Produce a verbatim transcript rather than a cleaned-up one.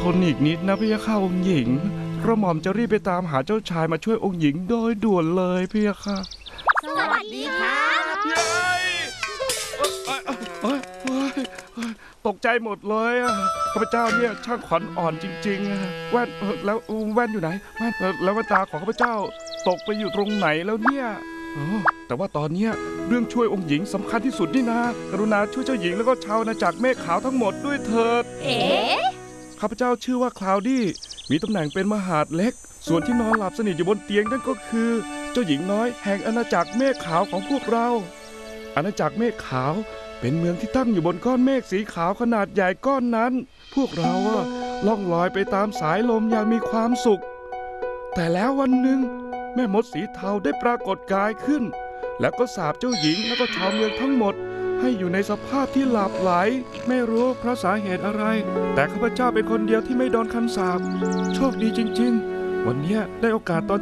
นอีกนิดนะพี่ค่ะองค์หญิงกระหม่อมจะรีบไปตามหาเจ้าชายมาช่วยองค์หญิงโดยด่วนเลยพี่ค่ะสวัสดีครับเย้เอ้ยเอ้ยเอ้ยตกใจหมดเลยอ่ะข้าพเจ้าเนี่ยช่างขวัญอ่อนจริงๆแว่นแล้วแว่นอยู่ไหนแว่นแล้วแว่นตาของข้าพเจ้าตกไปอยู่ตรงไหนแล้วเนี่ยแต่ว่าตอนนี้เรื่องช่วยองค์หญิงสำคัญที่สุดนี่นากรุณาช่วยเจ้าหญิงแล้วก็ชาวอาณาจักรเมฆขาวทั้งหมดด้วยเถิดเอ๋ข้าพเจ้าชื่อว่าคลาวดี้มีตำแหน่งเป็นมหาดเล็กส่วนที่นอนหลับสนิทอยู่บนเตียงนั่นก็คือเจ้าหญิงน้อยแห่งอาณาจักรเมฆขาวของพวกเราอาณาจักรเมฆขาวเป็นเมืองที่ตั้งอยู่บนก้อนเมฆสีขาวขนาดใหญ่ก้อนนั้นพวกเราอะล่องลอยไปตามสายลมอย่างมีความสุขแต่แล้ววันหนึ่งแม่มดสีเทาได้ปรากฏกายขึ้นแล้วก็สาปเจ้าหญิงแล้วก็ชาวเมืองทั้งหมดให้อยู่ในสภาพที่หลับไหลไม่รู้เพราะสาเหตุอะไรแต่ข้าพเจ้าเป็นคนเดียวที่ไม่โดนคำสาปโชคดีจริงๆวันนี้ได้โอกาสตอน